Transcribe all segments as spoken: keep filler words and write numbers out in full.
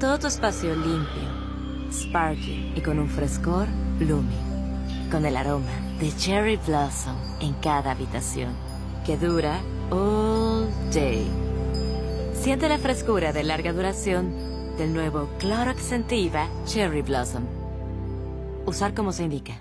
Todo tu espacio limpio, sparkly y con un frescor blooming. Con el aroma de Cherry Blossom en cada habitación, que dura all day. Siente la frescura de larga duración del nuevo Clorox Scentiva Cherry Blossom. Usar como se indica.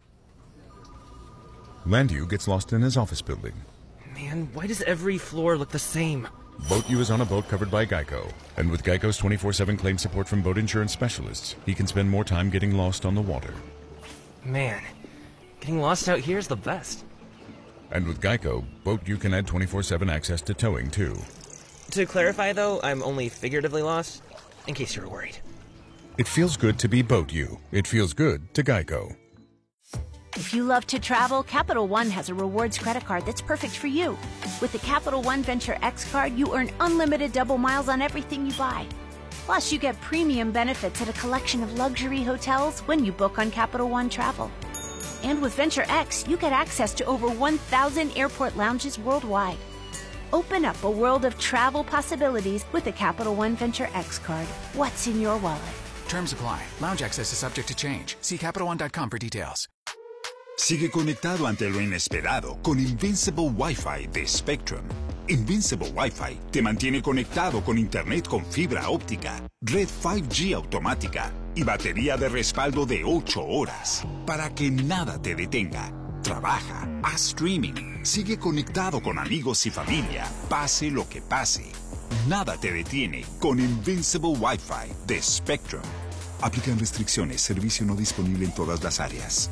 Landu gets lost in his office building. Man, why does every floor look the same? BoatU is on a boat covered by Geico. And with Geico's twenty-four seven claim support from boat insurance specialists, he can spend more time getting lost on the water. Man, getting lost out here is the best. And with Geico, BoatU can add twenty-four seven access to towing, too. To clarify, though, I'm only figuratively lost, in case you were worried. It feels good to be BoatU. It feels good to Geico. If you love to travel, Capital One has a rewards credit card that's perfect for you. With the Capital One Venture X card, you earn unlimited double miles on everything you buy. Plus, you get premium benefits at a collection of luxury hotels when you book on Capital One Travel. And with Venture X, you get access to over one thousand airport lounges worldwide. Open up a world of travel possibilities with the Capital One Venture X card. What's in your wallet? Terms apply. Lounge access is subject to change. See Capital One dot com for details. Sigue conectado ante lo inesperado con Invincible Wi-Fi de Spectrum. Invincible Wi-Fi te mantiene conectado con internet con fibra óptica, red cinco G automática y batería de respaldo de ocho horas para que nada te detenga. Trabaja, haz streaming, sigue conectado con amigos y familia, pase lo que pase. Nada te detiene con Invincible Wi-Fi de Spectrum. Aplican restricciones, servicio no disponible en todas las áreas.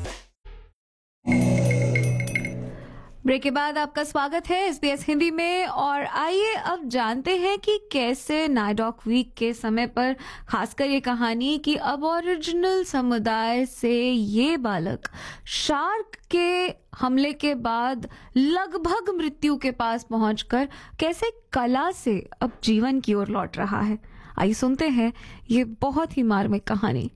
Break के बाद आपका स्वागत है SBS Hindi में। और आइए अब जानते हैं कि कैसे नाइडॉक वीक के समय पर खासकर ये कहानी कि अबॉरिजिनल समुदाय से ये बालक शार्क के हमले के बाद लगभग मृत्यु के पास पहुंचकर कैसे कला से अब जीवन की ओर लौट रहा है। आइए सुनते हैं ये बहुत ही मार्मिक कहानी।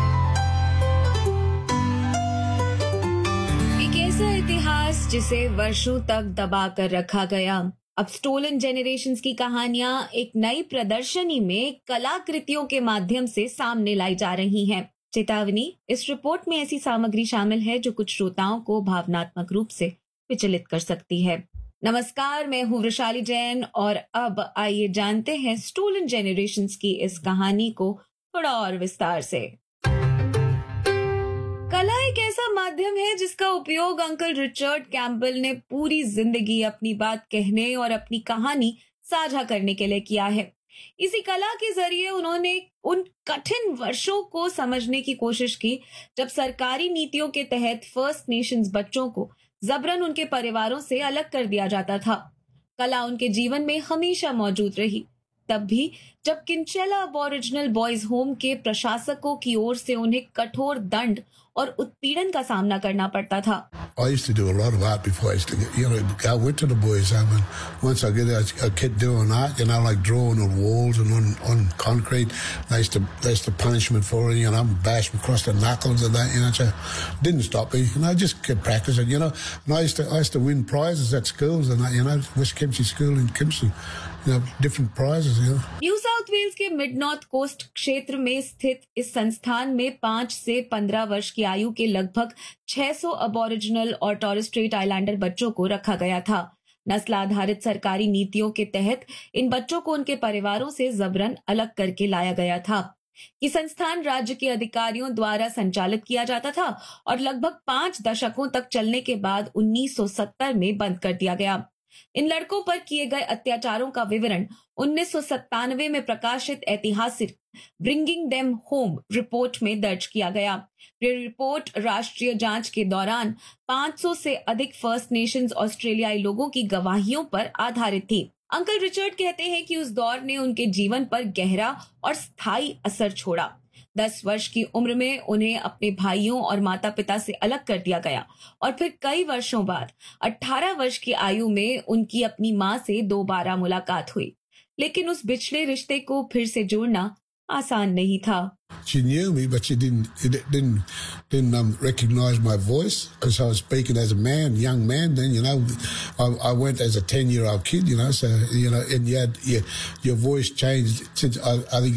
ऐसा इतिहास जिसे वर्षों तक दबा कर रखा गया, अब स्टोलन जेनरेशंस की कहानियां एक नई प्रदर्शनी में कलाकृतियों के माध्यम से सामने लाई जा रही हैं। चेतावनी, इस रिपोर्ट में ऐसी सामग्री शामिल है जो कुछ श्रोताओं को भावनात्मक रूप से विचलित कर सकती है। नमस्कार, मैं हूं वृषाली जैन और अब आइए जानते हैं स्टोलन जेनरेशंस की इस कहानी को थोड़ा और विस्तार से। कला एक ऐसा माध्यम है जिसका उपयोग अंकल रिचर्ड कैम्पबेल ने पूरी जिंदगी अपनी बात कहने और अपनी कहानी साझा करने के लिए किया है। इसी कला के जरिए उन्होंने उन कठिन वर्षों को समझने की कोशिश की जब सरकारी नीतियों के तहत फर्स्ट नेशंस बच्चों को जबरन उनके परिवारों से अलग कर दिया जाता था। कला उनके जीवन में हमेशा मौजूद रही, तब भी जब किंचेला अबॉरिजिनल बॉयज होम के प्रशासकों की ओर से उन्हें कठोर दंड और उत्पीड़न का सामना करना पड़ता था। I used to do a lot of art before I used to get, you know, I went to the boys' home and once I get a, a kid doing art, you know, like drawing on walls and on, on concrete, they used to, they used to punish me for it, you know, bash me across the knuckles and that, you know, so it didn't stop me, you know, I just kept practicing, you know, and I used to, I used to win prizes at schools and that, you know, West Kempsey School in Kempsey, you know, different prizes, you know. New south Wales के mid north coast क्षेत्र में स्थित इस संस्थान में पांच से पंद्रह वर्ष की आयु के लगभग छह सौ अबॉरिजिनल और टॉरेस स्ट्रेट आइलैंडर बच्चों को रखा गया था। नस्ल आधारित सरकारी नीतियों के तहत इन बच्चों को उनके परिवारों से जबरन अलग करके लाया गया था। ये संस्थान राज्य के अधिकारियों द्वारा संचालित किया जाता था और लगभग पांच दशकों तक चलने के बाद उन्नीस सौ सत्तर में बंद कर दिया गया। इन लड़कों पर किए गए अत्याचारों का विवरण उन्नीस सौ सत्तानवे में प्रकाशित ऐतिहासिक ब्रिंगिंग देम होम रिपोर्ट में दर्ज किया गया। ये रिपोर्ट राष्ट्रीय जांच के दौरान पांच सौ से अधिक फर्स्ट नेशंस ऑस्ट्रेलियाई लोगों की गवाहियों पर आधारित थी। अंकल रिचर्ड कहते हैं कि उस दौर ने उनके जीवन पर गहरा और स्थायी असर छोड़ा। दस वर्ष की उम्र में उन्हें अपने भाइयों और माता पिता से अलग कर दिया गया और फिर कई वर्षों बाद अठारह वर्ष की आयु में उनकी अपनी मां से दोबारा मुलाकात हुई, लेकिन उस बिछड़े रिश्ते को फिर से जोड़ना आसान नहीं था। She knew me, but she didn't didn't didn't um, recognize my voice because I was speaking as a man, young man. Then you know, I, I went as a ten-year-old kid. You know, so you know, and you had your your voice changed since I, I think